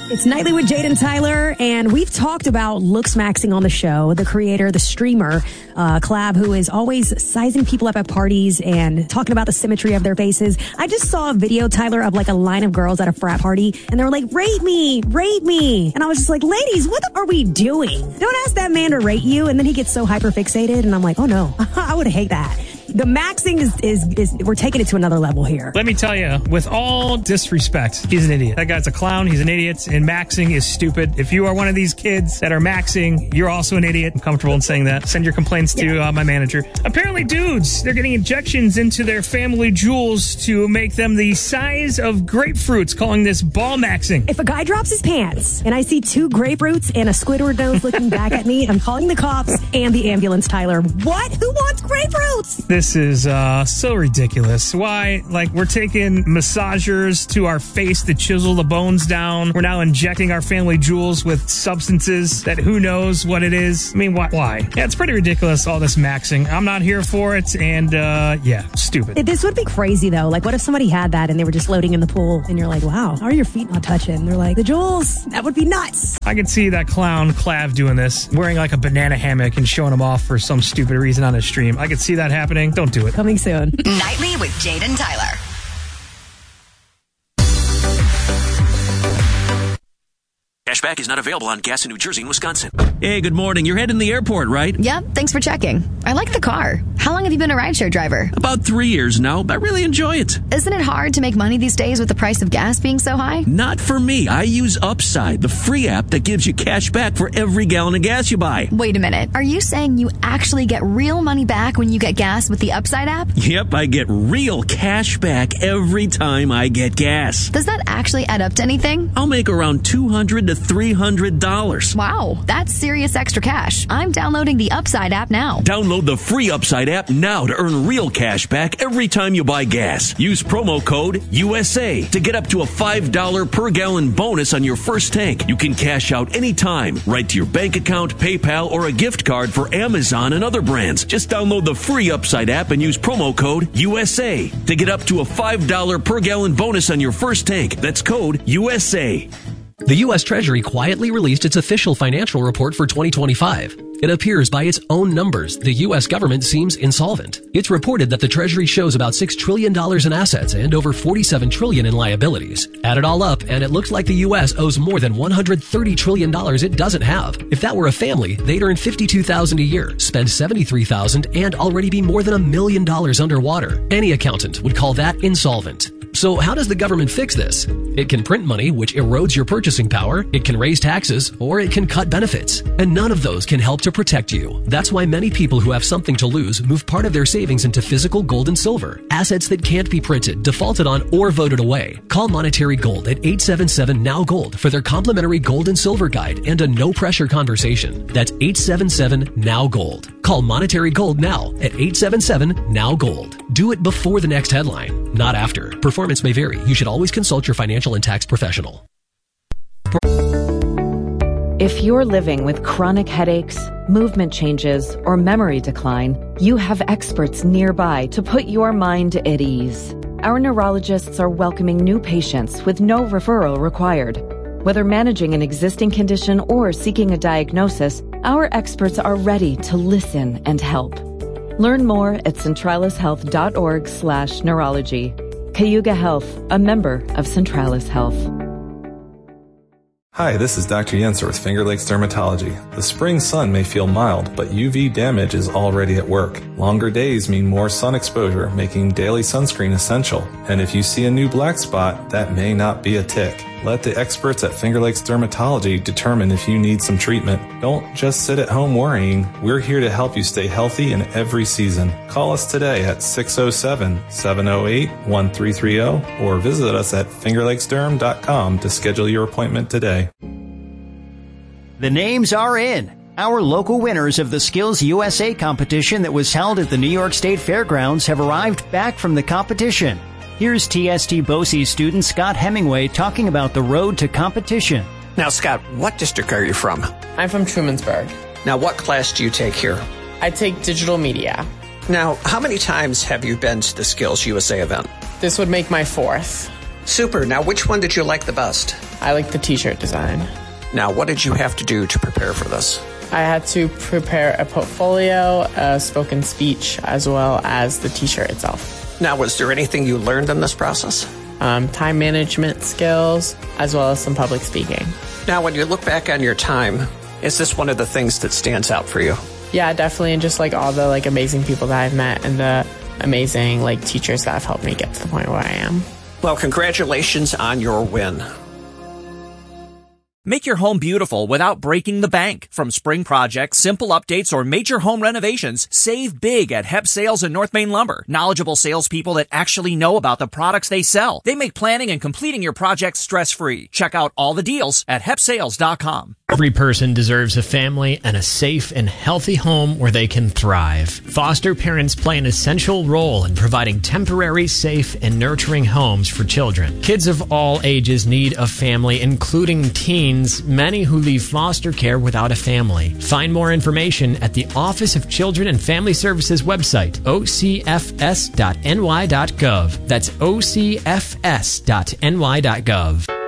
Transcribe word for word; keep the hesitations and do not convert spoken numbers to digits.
It's Nightly with Jade and Tyler, and we've talked about looks maxing on the show. The creator, the streamer, uh, Clav, who is always sizing people up at parties and talking about the symmetry of their faces. I just saw a video, Tyler, of like a line of girls at a frat party, and they were like, rate me, rate me. And I was just like, ladies, what are we doing? Don't ask that man to rate you. And then he gets so hyper fixated, and I'm like, oh no, I would hate that. The maxing is, is, is, we're taking it to another level here. Let me tell you, with all disrespect, he's an idiot. That guy's a clown, he's an idiot, and maxing is stupid. If you are one of these kids that are maxing, you're also an idiot. I'm comfortable in saying that. Send your complaints to Yeah. uh, my manager. Apparently, dudes, they're getting injections into their family jewels to make them the size of grapefruits, calling this ball maxing. If a guy drops his pants and I see two grapefruits and a Squidward nose looking back at me, I'm calling the cops and the ambulance, Tyler. What? Who wants grapefruits? This is uh, so ridiculous. Why? Like, we're taking massagers to our face to chisel the bones down. We're now injecting our family jewels with substances that who knows what it is. I mean, why? why? Yeah, it's pretty ridiculous, all this maxing. I'm not here for it, and uh, yeah, stupid. This would be crazy, though. Like, what if somebody had that and they were just floating in the pool and you're like, wow, how are your feet not touching? They're like, the jewels, that would be nuts. I could see that clown Clav doing this, wearing like a banana hammock and showing him off for some stupid reason on his stream. I could see that happening. Don't do it. Coming soon. Nightly with Jade and Tyler. Cashback is not available on gas in New Jersey and Wisconsin. Hey, good morning. You're heading to the airport, right? Yep, thanks for checking. I like the car. How long have you been a rideshare driver? About three years now, but I really enjoy it. Isn't it hard to make money these days with the price of gas being so high? Not for me. I use Upside, the free app that gives you cash back for every gallon of gas you buy. Wait a minute. Are you saying you actually get real money back when you get gas with the Upside app? Yep, I get real cash back every time I get gas. Does that actually add up to anything? I'll make around two hundred to three hundred dollars. Wow, that's serious extra cash. I'm downloading the Upside app now. Download the free Upside app now to earn real cash back every time you buy gas. Use promo code U S A to get up to a five dollars per gallon bonus on your first tank. You can cash out anytime, right to your bank account, PayPal, or a gift card for Amazon and other brands. Just download the free Upside app and use promo code U S A to get up to a five dollars per gallon bonus on your first tank. That's code U S A. The U S Treasury quietly released its official financial report for twenty twenty-five. It appears by its own numbers, the U S government seems insolvent. It's reported that the Treasury shows about six trillion dollars in assets and over forty-seven trillion dollars in liabilities. Add it all up, and it looks like the U S owes more than one hundred thirty trillion dollars it doesn't have. If that were a family, they'd earn fifty-two thousand dollars a year, spend seventy-three thousand dollars, and already be more than a million dollars underwater. Any accountant would call that insolvent. So how does the government fix this? It can print money, which erodes your purchasing power, it can raise taxes, or it can cut benefits. And none of those can help to protect you. That's why many people who have something to lose move part of their savings into physical gold and silver, assets that can't be printed, defaulted on, or voted away. Call Monetary Gold at eight seven seven N O W Gold for their complimentary gold and silver guide and a no-pressure conversation. That's eight seven seven N O W Gold. Call Monetary Gold now at eight seven seven N O W Gold. Do it before the next headline, not after. Performance may vary. You should always consult your financial and tax professional. If you're living with chronic headaches, movement changes, or memory decline, you have experts nearby to put your mind at ease. Our neurologists are welcoming new patients with no referral required. Whether managing an existing condition or seeking a diagnosis, our experts are ready to listen and help. Learn more at centralishealth.org slash neurology. Cayuga Health, a member of Centralis Health. Hi, this is Doctor Yenser with Finger Lakes Dermatology. The spring sun may feel mild, but U V damage is already at work. Longer days mean more sun exposure, making daily sunscreen essential. And if you see a new black spot, that may not be a tick. Let the experts at Finger Lakes Dermatology determine if you need some treatment. Don't just sit at home worrying. We're here to help you stay healthy in every season. Call us today at six oh seven, seven oh eight, one three three oh or visit us at finger lakes derm dot com to schedule your appointment today. The names are in. Our local winners of the Skills U S A competition that was held at the New York State Fairgrounds have arrived back from the competition. Here's T S T BOCES student Scott Hemingway talking about the road to competition. Now, Scott, what district are you from? I'm from Trumansburg. Now, what class do you take here? I take digital media. Now, how many times have you been to the Skills U S A event? This would make my fourth. Super. Now, which one did you like the best? I like the t-shirt design. Now, what did you have to do to prepare for this? I had to prepare a portfolio, a spoken speech, as well as the t-shirt itself. Now, was there anything you learned in this process? Um, time management skills, as well as some public speaking. Now, when you look back on your time, is this one of the things that stands out for you? Yeah, definitely. And just like all the like amazing people that I've met and the amazing like teachers that have helped me get to the point where I am. Well, congratulations on your win. Make your home beautiful without breaking the bank. From spring projects, simple updates, or major home renovations, save big at Hep Sales and North Main Lumber. Knowledgeable salespeople that actually know about the products they sell. They make planning and completing your projects stress-free. Check out all the deals at hep sales dot com. Every person deserves a family and a safe and healthy home where they can thrive. Foster parents play an essential role in providing temporary, safe, and nurturing homes for children. Kids of all ages need a family, including teens, many who leave foster care without a family. Find more information at the Office of Children and Family Services website, o c f s dot n y dot gov. That's o c f s dot n y dot gov.